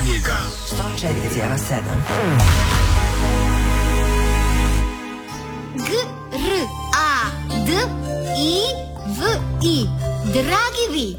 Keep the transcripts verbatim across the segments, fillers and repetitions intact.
Dubrovnika. sto četiri zarez sedam. G R A D I V I. Dragi vi.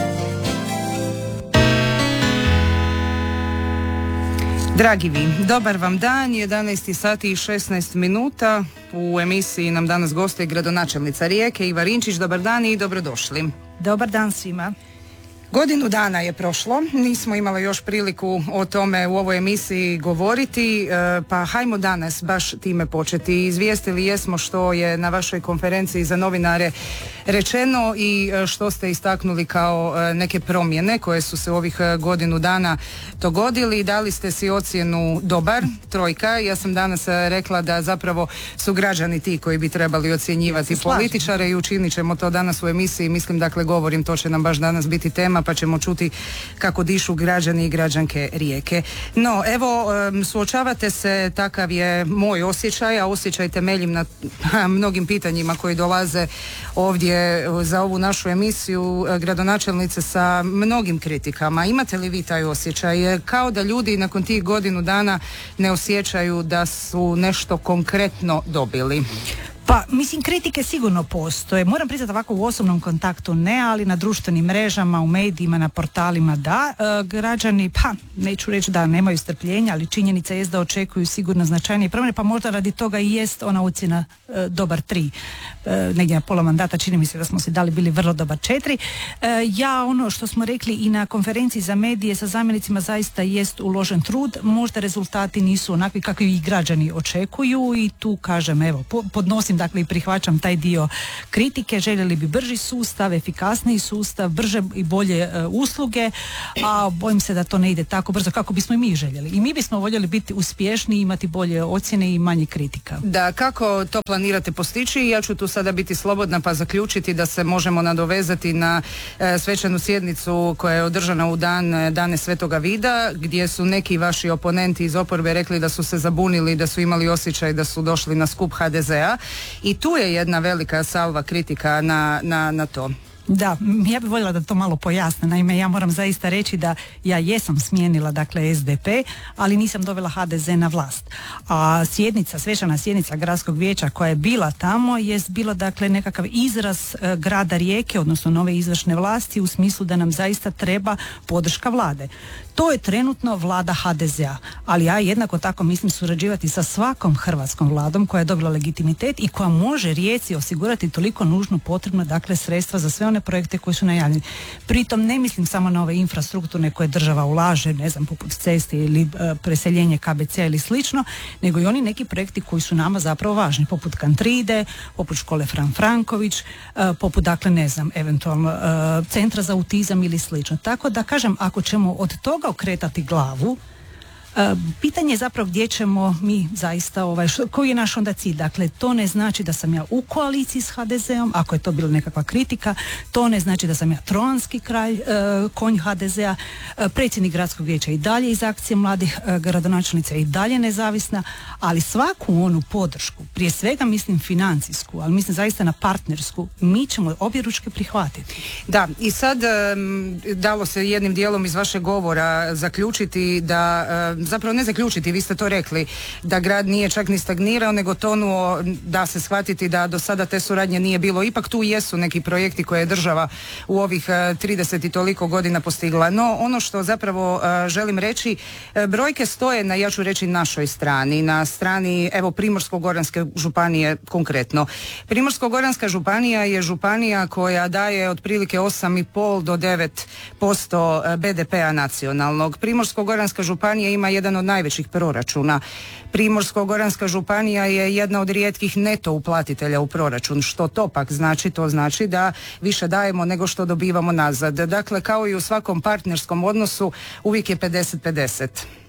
Dragi vi, dobar vam dan, jedanaest sati i šesnaest minuta. U emisiji nam danas gostuje gradonačelnica Rijeke Iva Rinčić. Dobar dan i dobrodošli. Dobar dan svima. Godinu dana je prošlo, nismo imali još priliku o tome u ovoj emisiji govoriti, pa hajmo danas baš time početi. Izvijestili jesmo što je na vašoj konferenciji za novinare rečeno i što ste istaknuli kao neke promjene koje su se u ovih godinu dana dogodili. Dali ste si ocjenu dobar, trojka. Ja sam danas rekla da zapravo su građani ti koji bi trebali ocjenjivati političare i učinit ćemo to danas u emisiji. Mislim, dakle, govorim, to će nam baš danas biti tema, pa ćemo čuti kako dišu građani i građanke Rijeke. No, evo, suočavate se, takav je moj osjećaj, a osjećaj temeljim na mnogim pitanjima koji dolaze ovdje za ovu našu emisiju gradonačelnice sa mnogim kritikama. Imate li vi taj osjećaj? Kao da ljudi nakon tih godinu dana ne osjećaju da su nešto konkretno dobili. Pa, mislim, kritike sigurno postoje. Moram priznati ovako u osobnom kontaktu ne, ali na društvenim mrežama, u medijima, na portalima da. E, građani, pa, neću reći da nemaju strpljenja, ali činjenica jest da očekuju sigurno značajnije promjene, pa možda radi toga i jest ona ocjena e, dobar tri. E, negdje na pola mandata čini mi se da smo si dali bili vrlo dobar četiri. E, ja ono što smo rekli i na konferenciji za medije sa zamjenicima zaista jest uložen trud. Možda rezultati nisu onakvi kakvi i građani očekuju i tu kažem, evo, po, podnosim dakle i prihvaćam taj dio kritike. Željeli bi brži sustav, efikasniji sustav, brže i bolje e, usluge, a bojim se da to ne ide tako brzo kako bismo i mi željeli. I mi bismo voljeli biti uspješni, imati bolje ocjene i manje kritika. Da, kako to planirate postići? Ja ću tu sada biti slobodna pa zaključiti da se možemo nadovezati na e, svečanu sjednicu koja je održana u dan e, Dane Svetoga Vida, gdje su neki vaši oponenti iz oporbe rekli da su se zabunili, da su imali osjećaj da su došli na skup ha de ze a. I tu je jedna velika salva kritika na, na, na to. Da, ja bih voljela da to malo pojasne. Naime, ja moram zaista reći da ja jesam smijenila dakle es de pe, ali nisam dovela ha de ze na vlast. A sjednica, svečana sjednica gradskog vijeća koja je bila tamo jest bila dakle nekakav izraz e, grada Rijeke, odnosno nove izvršne vlasti u smislu da nam zaista treba podrška vlade. To je trenutno vlada ha de ze a, ali ja jednako tako mislim surađivati sa svakom hrvatskom vladom koja je dobila legitimitet i koja može Rijeci osigurati toliko nužno potrebno dakle sredstva za sve one projekte koji su najavljeni. Pritom ne mislim samo na ove infrastrukturne koje država ulaže, ne znam, poput ceste ili e, preseljenje ka be ce a ili slično, nego i oni neki projekti koji su nama zapravo važni, poput Kantride, poput škole Fran Franković, e, poput dakle ne znam, eventualno e, centra za autizam ili slično. Tako da kažem, ako ćemo od toga okretati glavu, Uh, pitanje je zapravo gdje ćemo mi zaista, ovaj, što, koji je naš onda cilj. Dakle, to ne znači da sam ja u koaliciji s ha de ze om, ako je to bila nekakva kritika, to ne znači da sam ja trojanski kralj, uh, konj ha de ze a, uh, predsjednik gradskog vijeća i dalje iz akcije mladih uh, gradonačelnica i dalje nezavisna, ali svaku onu podršku, prije svega mislim financijsku, ali mislim zaista na partnersku, mi ćemo objeručke prihvatiti. Da, i sad um, dalo se jednim dijelom iz vašeg govora zaključiti da um, zapravo ne zaključiti, vi ste to rekli, da grad nije čak ni stagnirao, nego tonuo, da se shvatiti da do sada te suradnje nije bilo. Ipak tu jesu neki projekti koje je država u ovih trideset i toliko godina postigla. No, ono što zapravo uh, želim reći, uh, brojke stoje na, ja ću reći, našoj strani, na strani, evo, Primorsko-goranske županije konkretno. Primorsko-goranska županija je županija koja daje otprilike osam i pol do devet posto be de pe a nacionalnog. Primorsko-goranska županija ima jedan od najvećih proračuna. Primorsko-goranska županija je jedna od rijetkih neto uplatitelja u proračun. Što to pak znači? To znači da više dajemo nego što dobivamo nazad. Dakle, kao i u svakom partnerskom odnosu, uvijek je pedeset pedeset.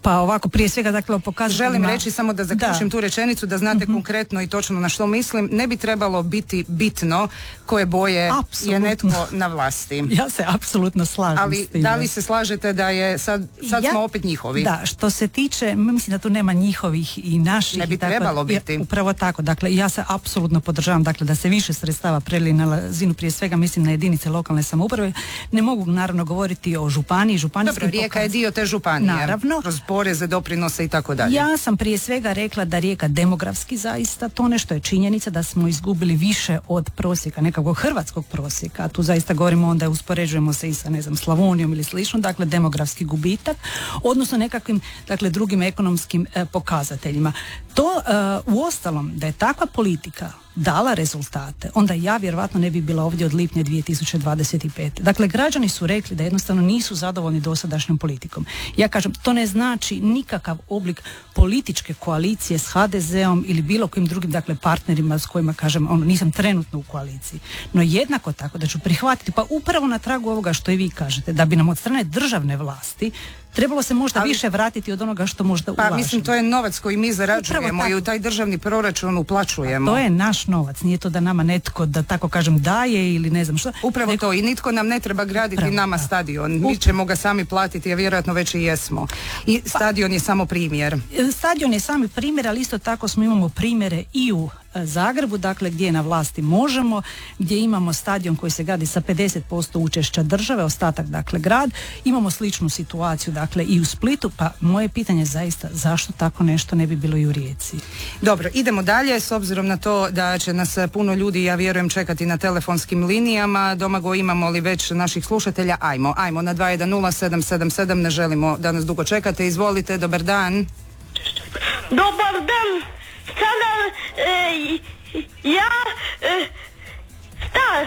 Pa ovako, prije svega, dakle, pokazati... Želim reći samo da zaključim tu rečenicu, da znate mm-hmm. konkretno i točno na što mislim. Ne bi trebalo biti bitno koje boje apsolutno. Je netko na vlasti. Ja se apsolutno slažem ali s tim. Da li se slažete da je sad, sad ja, smo opet njihovi? Da, što se tiče, mislim da tu nema njihovih i naših. Ne bi tako, trebalo biti. Ja, upravo tako, dakle, ja se apsolutno podržavam, dakle, da se više sredstava prelije na razinu, prije svega mislim na jedinice lokalne samouprave. Ne mogu naravno govoriti o županiji, županijskim. Dobro, Rijeka pokaz... je dio te županije. Naravno. Kroz poreze, doprinose i tako dalje. Ja sam prije svega rekla da Rijeka demografski zaista to nešto je činjenica da smo izgubili više od prosjeka, nekakvog hrvatskog prosjeka, a tu zaista govorimo onda uspoređujemo se i sa, ne znam, Slavonijom ili slično, dakle demografski gubitak, odnosno nekakvim, dakle, drugim ekonomskim e, pokazateljima. To e, u ostalom da je takva politika dala rezultate, onda ja vjerojatno ne bi bila ovdje od lipnja dvije tisuće dvadeset pete. Dakle, građani su rekli da jednostavno nisu zadovoljni dosadašnjom politikom. Ja kažem, to ne znači nikakav oblik političke koalicije s ha de zeom ili bilo kojim drugim, dakle, partnerima s kojima, kažem, ono, nisam trenutno u koaliciji. No jednako tako da ću prihvatiti, pa upravo na tragu ovoga što i vi kažete, da bi nam od strane državne vlasti trebalo se možda ali, više vratiti od onoga što možda ulažemo. Pa mislim, to je novac koji mi zarađujemo i u taj državni proračun uplaćujemo. A to je naš novac, nije to da nama netko, da tako kažem, daje ili ne znam što. Upravo neko... to, i nitko nam ne treba graditi Upravo, nama da. stadion. Mi ćemo ga sami platiti, a vjerojatno već i jesmo. I pa, stadion je samo primjer. Stadion je sami primjer, ali isto tako smo imamo primjere i u Zagrebu, dakle, gdje je na vlasti Možemo, gdje imamo stadion koji se gradi sa pedeset posto učešća države, ostatak, dakle, grad. Imamo sličnu situaciju, dakle, i u Splitu, pa moje pitanje je zaista zašto tako nešto ne bi bilo i u Rijeci. Dobro, idemo dalje, s obzirom na to da će nas puno ljudi, ja vjerujem, čekati na telefonskim linijama. Domago, imamo li već naših slušatelja? Ajmo, ajmo na dva jedan nula sedam sedam sedam, ne želimo da nas dugo čekate. Izvolite, dobar dan. Dobar dan. Sada, e, ja, e, šta?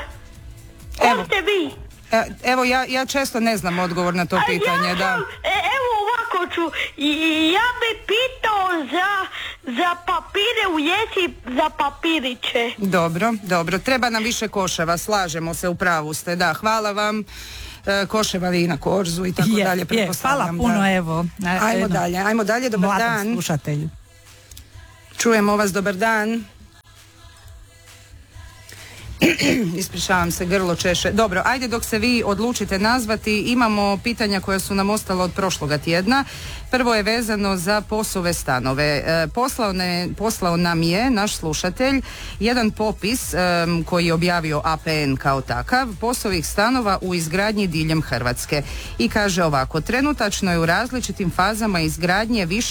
Ko ste vi? E, evo, ja, ja često ne znam odgovor na to A pitanje. Ja da. sam, e, evo ovako ću, i, ja bi pitao za, za papire u jesi, za papiriće. Dobro, dobro, treba nam više koševa, slažemo se, u pravu ste, da, hvala vam. E, koševa i na korzu i tako je, dalje, pretpostavljam. Hvala puno, da. evo. Ajmo jedno, dalje, ajmo dalje, dobar mladom dan. Slušatelju. Čujemo vas, dobar dan. Ispričavam se, grlo češe. Dobro, ajde dok se vi odlučite nazvati, imamo pitanja koja su nam ostala od prošloga tjedna. Prvo je vezano za POS-ove stanove. E, poslao, ne, poslao nam je naš slušatelj jedan popis e, koji je objavio a pe en kao takav, POS-ovih stanova u izgradnji diljem Hrvatske. I kaže ovako, trenutačno je u različitim fazama izgradnje više